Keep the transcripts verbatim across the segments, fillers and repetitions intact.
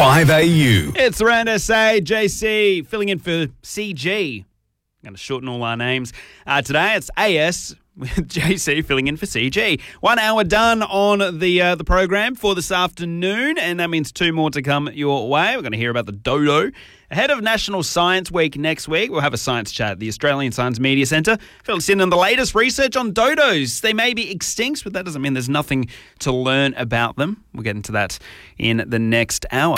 five A U. It's around S A, J C, filling in for C G. I'm going to shorten all our names. Uh, today it's A S with J C filling in for C G. One hour done on the uh, the program for this afternoon, and that means two more to come your way. We're going to hear about the dodo. Ahead of National Science Week next week, we'll have a science chat at the Australian Science Media Centre. Fill us in on the latest research on dodos. They may be extinct, but that doesn't mean there's nothing to learn about them. We'll get into that in the next hour.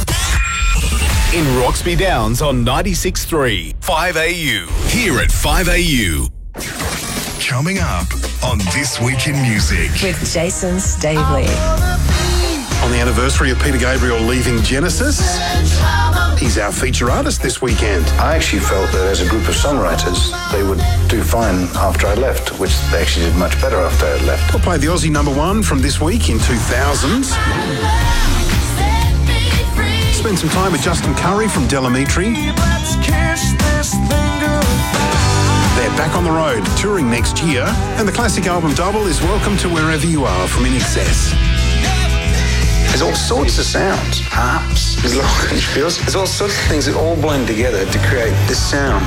In Roxby Downs on ninety-six point three, five A U. Here at five A U. Coming up on This Week in Music with Jason Stavely. On the anniversary of Peter Gabriel leaving Genesis, he's our feature artist this weekend. I actually felt that as a group of songwriters, they would do fine after I left, which they actually did much better after I had left. We'll play the Aussie number one from this week in two thousand. Spend some time with Justin Curry from Delamitri. They're back on the road, touring next year, and the classic album Double is Welcome to Wherever You Are from In Excess. There's all sorts of sounds, harps, there's glockenspiels, there's all sorts of things that all blend together to create this sound.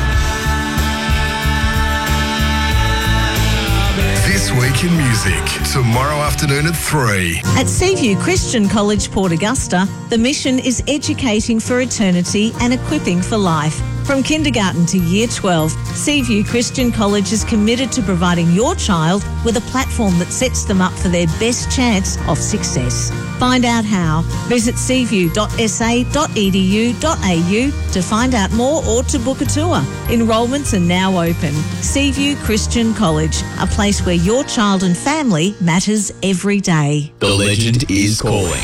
This Week in Music, tomorrow afternoon at three. At Seaview Christian College, Port Augusta, the mission is educating for eternity and equipping for life. From kindergarten to year twelve, Seaview Christian College is committed to providing your child with a platform that sets them up for their best chance of success. Find out how. Visit seaview dot s a dot e d u dot a u to find out more or to book a tour. Enrolments are now open. Seaview Christian College, a place where your child and family matters every day. The legend is calling.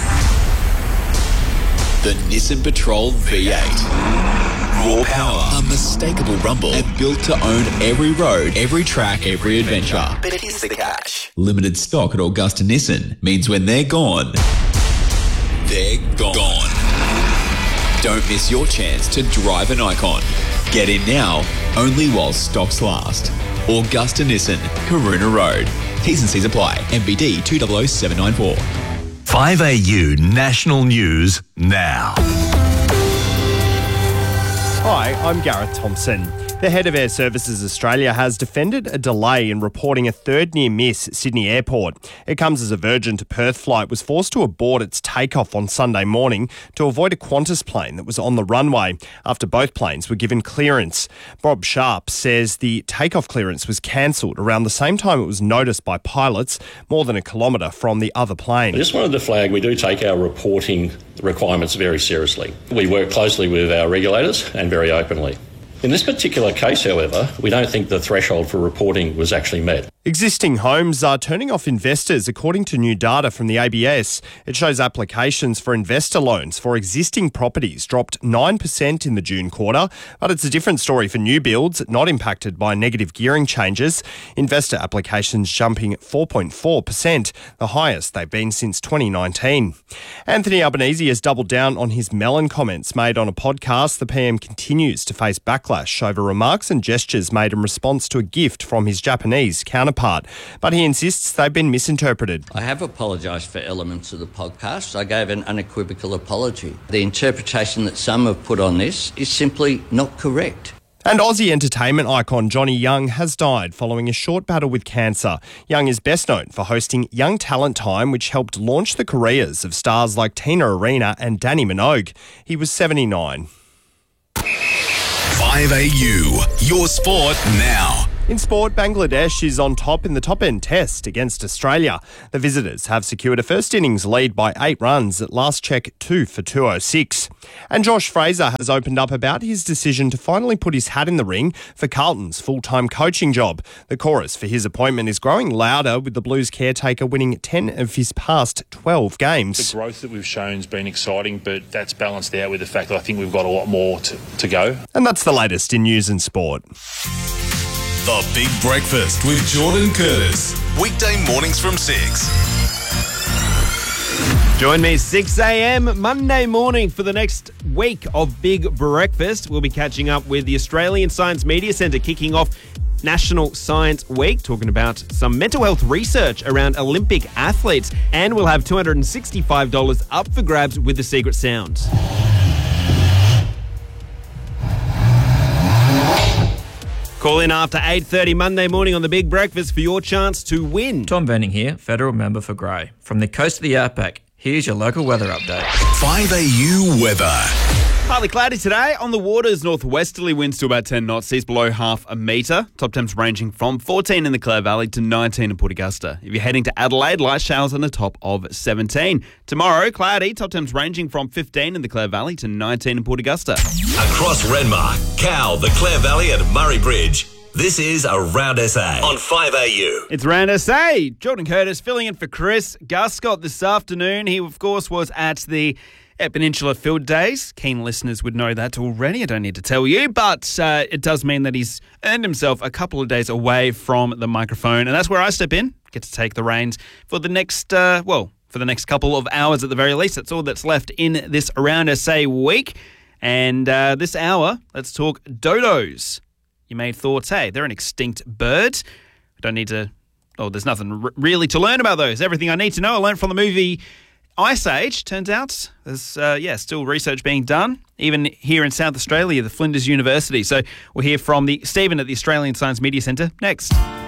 The Nissan Patrol V eight. Raw power, unmistakable rumble, and built to own every road, every track, every adventure. But here's the catch. Limited stock at Augusta Nissan means when they're gone, they're gone. gone. Don't miss your chance to drive an icon. Get in now, only while stocks last. Augusta Nissan, Karuna Road. T's and C's apply. M V D two zero zero seven nine four. five A U National News now. Hi, I'm Gareth Thompson. The head of Air Services Australia has defended a delay in reporting a third near miss at Sydney Airport. It comes as a Virgin to Perth flight was forced to abort its takeoff on Sunday morning to avoid a Qantas plane that was on the runway after both planes were given clearance. Bob Sharp says the takeoff clearance was cancelled around the same time it was noticed by pilots more than a kilometre from the other plane. I just wanted to flag we do take our reporting requirements very seriously. We work closely with our regulators and very openly. In this particular case, however, we don't think the threshold for reporting was actually met. Existing homes are turning off investors according to new data from the A B S. It shows applications for investor loans for existing properties dropped nine percent in the June quarter, but it's a different story for new builds, not impacted by negative gearing changes. Investor applications jumping four point four percent, the highest they've been since twenty nineteen. Anthony Albanese has doubled down on his melon comments made on a podcast. The P M continues to face backlash over remarks and gestures made in response to a gift from his Japanese counterpart. Part, but he insists they've been misinterpreted. I have apologised for elements of the podcast. I gave an unequivocal apology. The interpretation that some have put on this is simply not correct. And Aussie entertainment icon Johnny Young has died following a short battle with cancer. Young is best known for hosting Young Talent Time, which helped launch the careers of stars like Tina Arena and Danny Minogue. He was seventy-nine. five A U, your sport now. In sport, Bangladesh is on top in the top-end test against Australia. The visitors have secured a first innings lead by eight runs at last check two for two oh six. And Josh Fraser has opened up about his decision to finally put his hat in the ring for Carlton's full-time coaching job. The chorus for his appointment is growing louder, with the Blues caretaker winning ten of his past twelve games. The growth that we've shown has been exciting, but that's balanced out with the fact that I think we've got a lot more to, to go. And that's the latest in news and sport. The Big Breakfast with Jordan Curtis. Weekday mornings from six. Join me six a.m. Monday morning for the next week of Big Breakfast. We'll be catching up with the Australian Science Media Centre kicking off National Science Week, talking about some mental health research around Olympic athletes. And we'll have two hundred sixty-five dollars up for grabs with the secret sound. Call in after eight thirty Monday morning on The Big Breakfast for your chance to win. Tom Verning here, federal member for Grey. From the coast of the outback, here's your local weather update. five A U weather. Partly cloudy today. On the waters, northwesterly winds to about ten knots, seas below half a metre. Top temps ranging from fourteen in the Clare Valley to nineteen in Port Augusta. If you're heading to Adelaide, light showers on the top of seventeen. Tomorrow, cloudy, top temps ranging from fifteen in the Clare Valley to nineteen in Port Augusta. Across Renmark, Cow, the Clare Valley and Murray Bridge. This is Around S A on five A U. It's Around S A. Jordan Curtis filling in for Chris Guscott this afternoon. He, of course, was at the Peninsula Field Days. Keen listeners would know that already. I don't need to tell you, but uh, it does mean that he's earned himself a couple of days away from the microphone, and that's where I step in, get to take the reins for the next, uh, well, for the next couple of hours at the very least. That's all that's left in this Around S A week. And uh, this hour, let's talk dodos. You may have thought, hey, they're an extinct bird. I don't need to, oh, there's nothing r- really to learn about those. Everything I need to know I learned from the movie Ice Age. Turns out there's, uh, yeah, still research being done, even here in South Australia, the Flinders University. So we'll hear from the Stephen at the Australian Science Media Centre next.